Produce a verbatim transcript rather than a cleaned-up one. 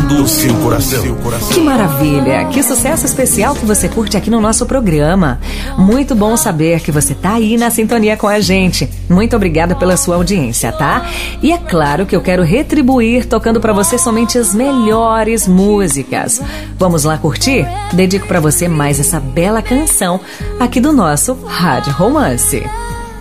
do seu coração. Que maravilha! Que sucesso especial que você curte aqui no nosso programa. Muito bom saber que você tá aí na sintonia com a gente. Muito obrigada pela sua audiência, tá? E é claro que eu quero retribuir tocando pra você somente as melhores músicas. Vamos lá curtir? Dedico pra você mais essa bela canção aqui do nosso Rádio Romance.